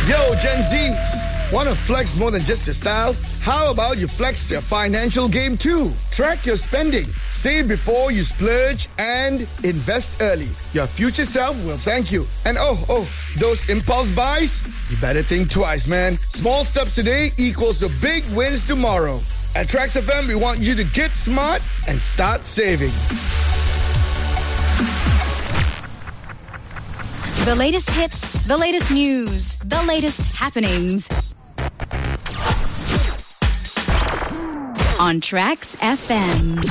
Yo, Gen Zs, want to flex more than just your style? How about you flex your financial game too? Track your spending, save before you splurge, and invest early. Your future self will thank you. And those impulse buys? You better think twice, man. Small steps today equals to big wins tomorrow. At Trax FM, we want you to get smart and start saving. The latest hits, the latest news, the latest happenings. On Trax FM.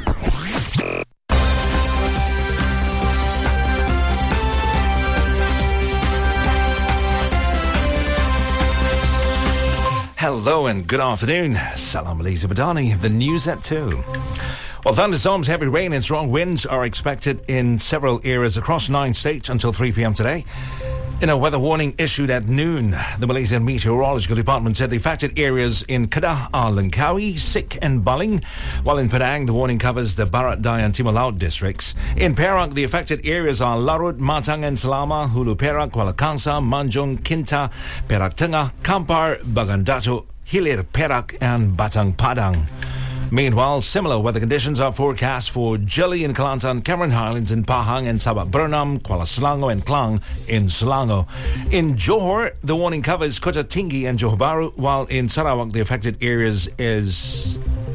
Hello and good afternoon. Salam Malaysia Badani, the news at 2. Well, thunderstorms, heavy rain and strong winds are expected in several areas across 9 states until 3 p.m. today. In a weather warning issued at noon, the Malaysian Meteorological Department said the affected areas in Kedah are Langkawi, Sik and Baling, while in Penang, the warning covers the Barat Daya and Timur Laut districts. In Perak, the affected areas are Larut, Matang and Selama, Hulu Perak, Kuala Kangsar, Manjung, Kinta, Perak Tengah, Kampar, Bagan Datuk, Hilir Perak and Batang Padang. Meanwhile, similar weather conditions are forecast for Jeli in Kelantan, Cameron Highlands in Pahang and Sabak Bernam, Kuala Selangor and Klang in Selangor. In Johor, the warning covers Kota Tinggi and Johor Bahru, while in Sarawak, the affected area is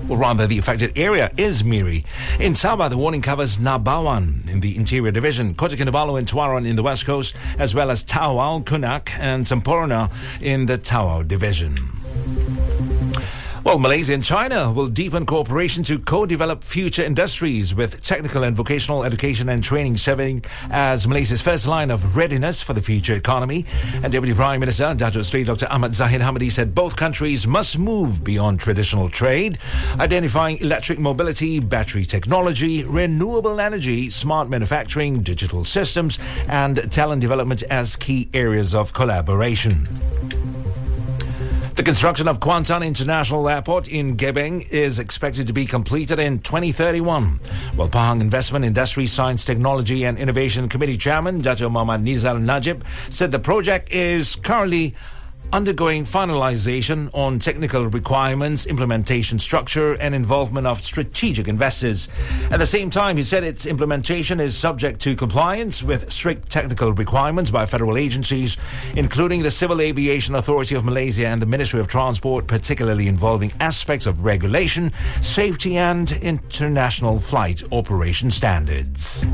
Miri. In Sabah, the warning covers Nabawan in the Interior Division, Kota Kinabalu and Tuaran in the West Coast, as well as Tawau, Kunak and Semporna in the Tawau Division. Well, Malaysia and China will deepen cooperation to co-develop future industries with technical and vocational education and training serving as Malaysia's first line of readiness for the future economy. And Deputy Prime Minister Datuk Seri Dr. Ahmad Zahid Hamidi said both countries must move beyond traditional trade, identifying electric mobility, battery technology, renewable energy, smart manufacturing, digital systems, and talent development as key areas of collaboration. The construction of Kuantan International Airport in Gebeng is expected to be completed in 2031. While Pahang Investment, Industry, Science, Technology and Innovation Committee Chairman Dato' Muhammad Nizar Najib said the project is currently undergoing finalization on technical requirements, implementation structure and involvement of strategic investors. At the same time, he said its implementation is subject to compliance with strict technical requirements by federal agencies, including the Civil Aviation Authority of Malaysia and the Ministry of Transport, particularly involving aspects of regulation, safety and international flight operation standards.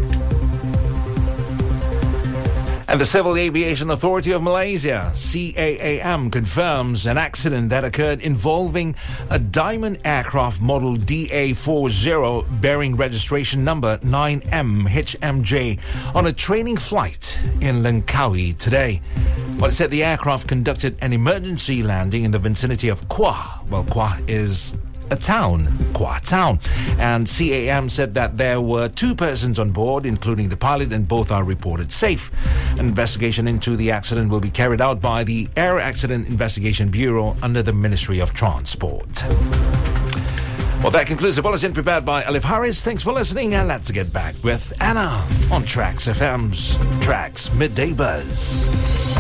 And the Civil Aviation Authority of Malaysia, CAAM, confirms an accident that occurred involving a Diamond aircraft model DA40 bearing registration number 9MHMJ on a training flight in Langkawi today. Well, it said the aircraft conducted an emergency landing in the vicinity of Kuah. Well, Kuah is a town, Kuah Town. And CAM said that there were 2 persons on board, including the pilot, and both are reported safe. An investigation into the accident will be carried out by the Air Accident Investigation Bureau under the Ministry of Transport. Well, that concludes the bulletin prepared by Alif Harris. Thanks for listening, and let's get back with Anna on Trax FM's Trax Midday Buzz.